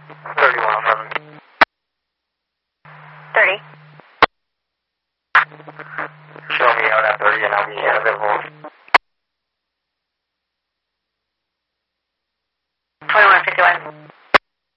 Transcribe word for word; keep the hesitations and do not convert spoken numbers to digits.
thirty-one eleven. thirty. Show me out at thirty and I'll be available. twenty-one fifty-one.